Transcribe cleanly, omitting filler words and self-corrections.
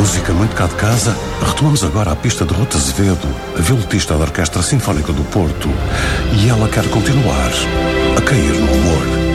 música muito cá de casa, retomamos agora a pista de Ruta Azevedo, a violonista da Orquestra Sinfónica do Porto, e ela quer continuar a cair no amor.